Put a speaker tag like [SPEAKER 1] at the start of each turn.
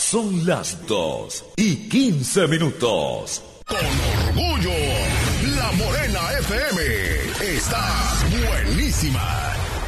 [SPEAKER 1] Son las 2:15.
[SPEAKER 2] Con orgullo, La Morena FM está buenísima.